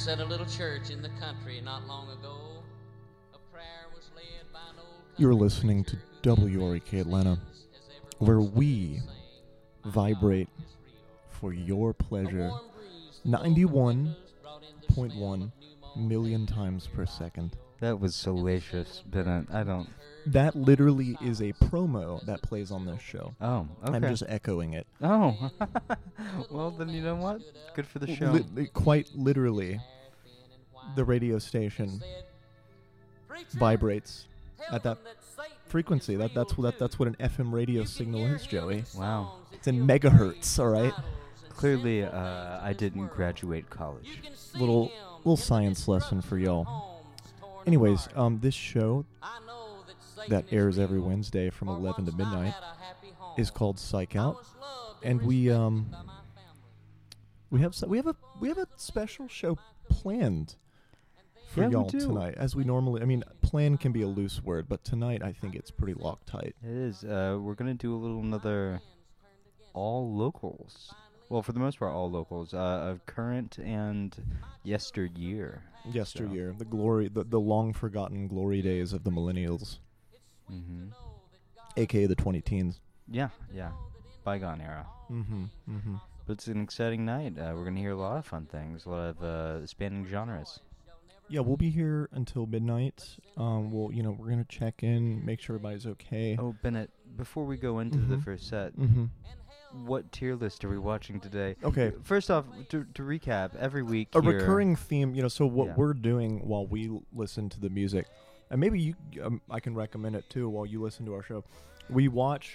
At a little church in the country not long ago, a prayer was led by an old You're listening to WREK Atlanta, where we vibrate for your pleasure 91.1 million times per second. That was salacious, but I don't... That literally is a promo that plays on this show. Oh, okay. I'm just echoing it. Oh. Well, then you know what? Good for the show. Quite literally, the radio station vibrates at that frequency. That's what an FM radio signal is, Joey. Wow. It's in megahertz, all right? Clearly, I didn't graduate college. Little science lesson for y'all. Anyways, this show that airs every Wednesday from 11 to midnight is called Psych Out, and we have a special show planned for y'all tonight, as we normally. I mean, plan can be a loose word, but tonight I think it's pretty Loctite. It is. We're gonna do another all locals. Well, for the most part, all locals of current and yesteryear. Yesteryear, the glory, the long forgotten glory days of the millennials, aka the 20-teens. Yeah. Bygone era. But it's an exciting night. We're going to hear a lot of fun things, a lot of spanning genres. Yeah, we'll be here until midnight. We're going to check in, make sure everybody's okay. Oh, Bennett, before we go into the first set, what tier list are we watching today? Okay. First off, to recap, every week a recurring theme, so what we're doing while we listen to the music, and maybe I can recommend it too while you listen to our show, we watch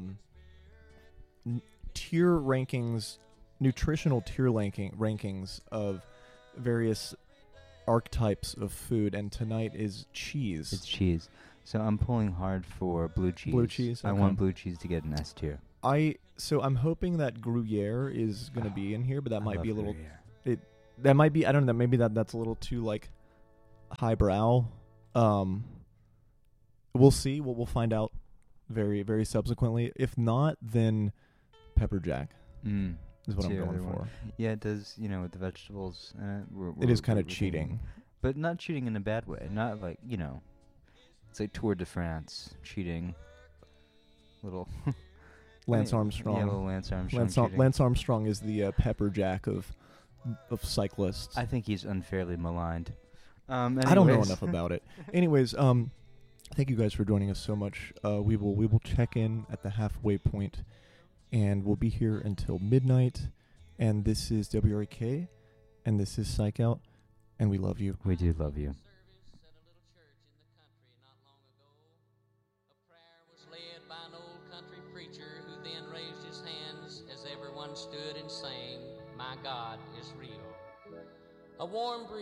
tier rankings, nutritional tier rankings of various archetypes of food, and tonight is cheese. It's cheese. So I'm pulling hard for blue cheese. Blue cheese? Okay. I want blue cheese to get an S tier. So I'm hoping that Gruyere is going to be in here, but that might be a little... Gruyere. That might be... I don't know. Maybe that's a little too, highbrow. We'll see. We'll find out very, very subsequently. If not, then pepper jack is what I'm going for. Yeah, it does, with the vegetables. It is kind of cheating. But not cheating in a bad way. Not like, it's like Tour de France cheating. Little... Lance Armstrong. Yeah, little Lance Armstrong. Lance Armstrong is the pepper jack of cyclists. I think he's unfairly maligned. I don't know enough about it. Anyways, thank you guys for joining us so much. We will check in at the halfway point, and we'll be here until midnight. And this is WRK, and this is Psych Out, and we love you. We do love you. Stood and sang, "My God is real." A warm breeze